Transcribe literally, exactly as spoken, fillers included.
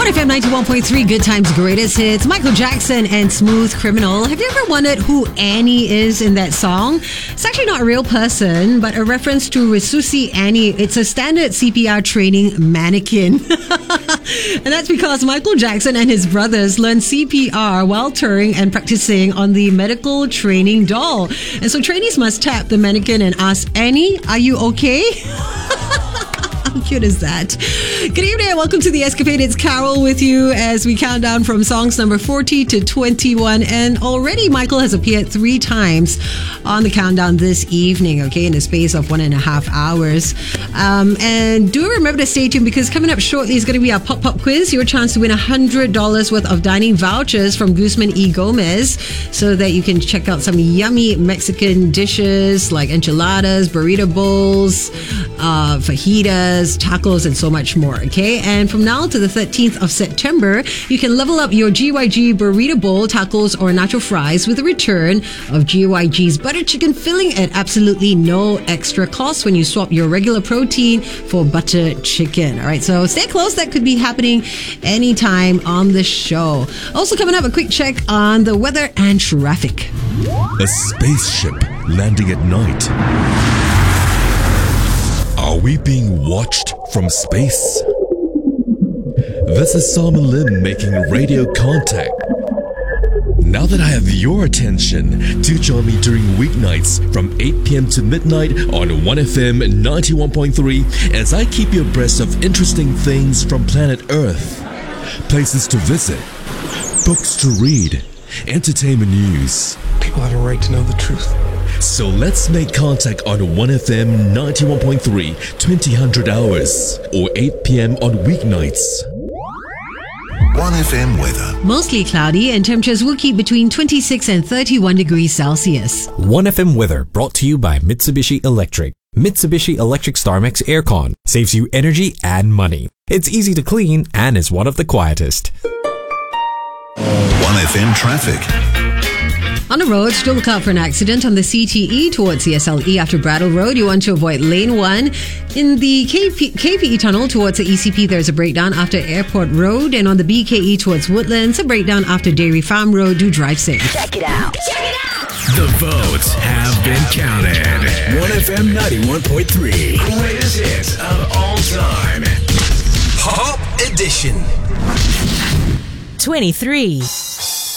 one F M ninety-one point three, Good Times, Greatest Hits. Michael Jackson and Smooth Criminal. Have you ever wondered who Annie is in that song? It's actually not a real person, but a reference to Risusi Annie. It's a standard C P R training mannequin. And that's because Michael Jackson and his brothers learned C P R while touring and practicing on the medical training doll. And so trainees must tap the mannequin and ask, Annie, are you okay? How cute is that? Good evening and welcome to The Escapade. It's Carol with you as we count down from songs number forty to twenty-one. And already Michael has appeared three times on the countdown this evening, okay, in the space of one and a half hours. Um, and do remember to stay tuned because coming up shortly is going to be our Pop Pop Quiz, your chance to win one hundred dollars worth of dining vouchers from Guzman y Gomez so that you can check out some yummy Mexican dishes like enchiladas, burrito bowls, uh, fajitas, tacos, and so much more, okay? And from now to the thirteenth of September, you can level up your G Y G burrito bowl, tacos, or nacho fries with a return of G Y G's butter chicken filling at absolutely no extra cost when you swap your regular protein for butter chicken. All right, so stay close. That could be happening anytime on the show. Also coming up, a quick check on the weather and traffic. A spaceship landing at night. Are we being watched from space? This is Simon Lim making radio contact. Now that I have your attention, do join me during weeknights from eight p.m. to midnight on one F M ninety-one point three as I keep you abreast of interesting things from planet Earth. Places to visit, books to read, entertainment news. People have a right to know the truth. So let's make contact on one F M ninety-one point three, twenty hundred hours, or eight p.m. on weeknights. one F M weather. Mostly cloudy and temperatures will keep between twenty-six and thirty-one degrees Celsius. one F M weather brought to you by Mitsubishi Electric. Mitsubishi Electric StarMax Aircon saves you energy and money. It's easy to clean and is one of the quietest. one F M traffic. On the road, still look out for an accident on the C T E towards C S L E after Brattle Road. You want to avoid lane one. In the K P, K P E tunnel towards the E C P, there's a breakdown after Airport Road. And on the B K E towards Woodlands, a breakdown after Dairy Farm Road. Do drive safe. Check it out. Check it out. The votes have been counted. one F M ninety-one point three. Greatest hits of all time. Pop Edition. twenty-three.